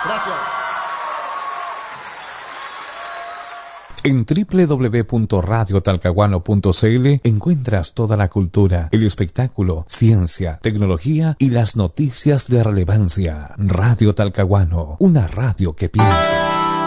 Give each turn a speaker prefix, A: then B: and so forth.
A: Gracias.
B: En www.radiotalcahuano.cl encuentras toda la cultura, el espectáculo, ciencia, tecnología y las noticias de relevancia. Radio Talcahuano, una radio que piensa.